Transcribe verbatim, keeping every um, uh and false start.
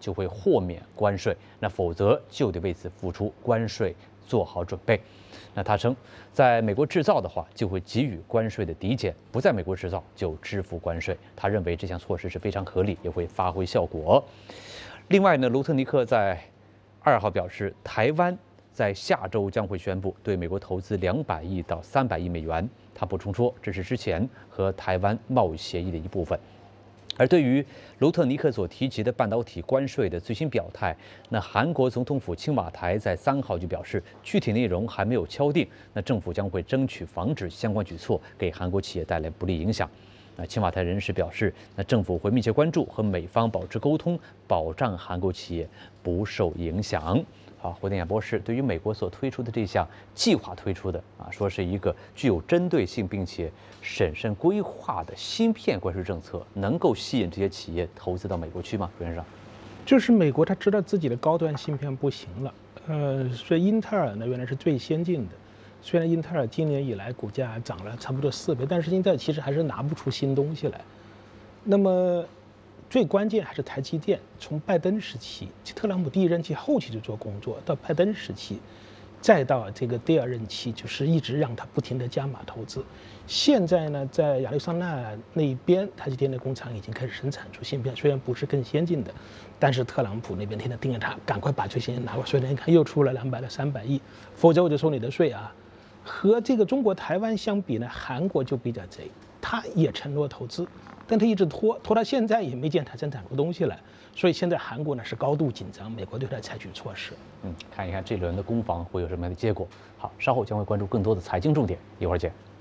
就会豁免关税，那否则就得为此付出关税，做好准备。那他称，在美国制造的话，就会给予关税的抵减；不在美国制造就支付关税。他认为这项措施是非常合理，也会发挥效果。另外呢，卢特尼克在二号表示，台湾在下周将会宣布对美国投资两百亿到三百亿美元。他补充说，这是之前和台湾贸易协议的一部分。而对于卢特尼克所提及的半导体关税的最新表态，那韩国总统府青瓦台在三号就表示，具体内容还没有敲定，那政府将会争取防止相关举措给韩国企业带来不利影响。那青瓦台人士表示，那政府会密切关注和美方保持沟通，保障韩国企业不受影响。好，胡定亚博士对于美国所推出的这项计划推出的啊，说是一个具有针对性并且审慎规划的芯片关税政策，能够吸引这些企业投资到美国去吗？朱先生， 就是美国他知道自己的高端芯片不行了，呃，所以英特尔呢原来是最先进的，虽然英特尔今年以来股价涨了差不多四倍，但是英特尔其实还是拿不出新东西来。那么最关键还是台积电，从拜登时期，特朗普第一任期后期就做工作，到拜登时期，再到这个第二任期，就是一直让他不停地加码投资。现在呢，在亚利桑那那一边，台积电的工厂已经开始生产出芯片，虽然不是更先进的，但是特朗普那边天天盯着他，赶快把最先进拿过来。所以你看又出了两百到三百亿，否则我就收你的税啊。和这个中国台湾相比呢，韩国就比较贼，他也承诺投资。但他一直拖，拖到现在也没见他生产出东西来，所以现在韩国呢是高度紧张，美国对他采取措施。 嗯，看一看这轮的攻防会有什么样的结果。好，稍后将会关注更多的财经重点，一会儿见。